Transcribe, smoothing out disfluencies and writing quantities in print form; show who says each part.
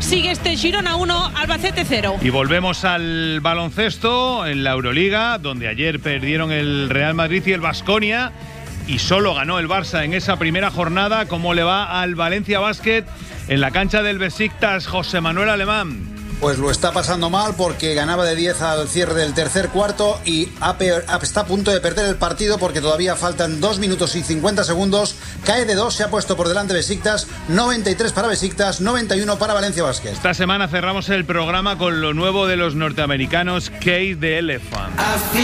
Speaker 1: sigue este Girona 1, Albacete 0.
Speaker 2: Y volvemos al baloncesto en la Euroliga, donde ayer perdieron el Real Madrid y el Baskonia y solo ganó el Barça en esa primera jornada. ¿Cómo le va al Valencia Basket en la cancha del Besiktas, José Manuel Alemán?
Speaker 3: Pues lo está pasando mal porque ganaba de 10 al cierre del tercer cuarto y está a punto de perder el partido porque todavía faltan 2 minutos y 50 segundos. Cae de 2, se ha puesto por delante Besiktas, 93 para Besiktas, 91 para Valencia Basket.
Speaker 2: Esta semana cerramos el programa con lo nuevo de los norteamericanos Cage the Elephant.